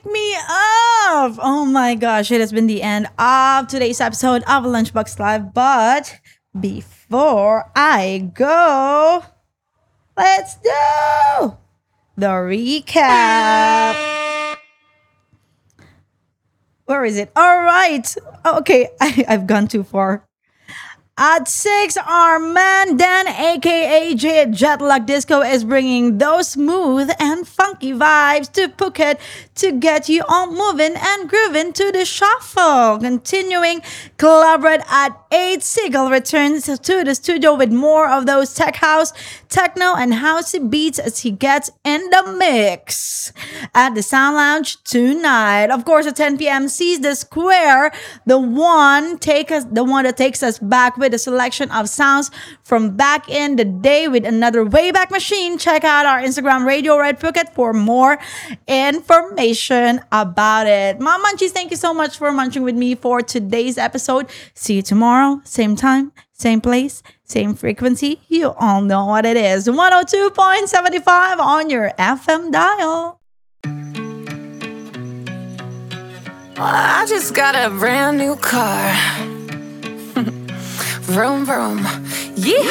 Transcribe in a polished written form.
Wake me up! Oh my gosh, it has been the end of today's episode of Lunchbox Live. But before I go, let's do the recap. Where is it? All right. Okay, I've gone too far. At 6, our man Dan, aka Jetlag Disco, is bringing those smooth and funky vibes to Phuket to get you all moving and grooving to the shuffle. Continuing, Collaborate at 8, Seagull returns to the studio with more of those tech house, techno, and housey beats as he gets in the mix. At the Sound Lounge tonight, of course, at 10 p.m., sees the Square, the one that takes us back with a selection of sounds from back in the day with another Wayback Machine. Check out our Instagram, Radio Red Phuket, for more information about it. Mom Munchies, thank you so much for munching with me for today's episode. See you tomorrow, same time, same place, same frequency. You all know what it is. 102.75 on your FM dial. I just got a brand new car. Vroom, vroom. Yeehaw!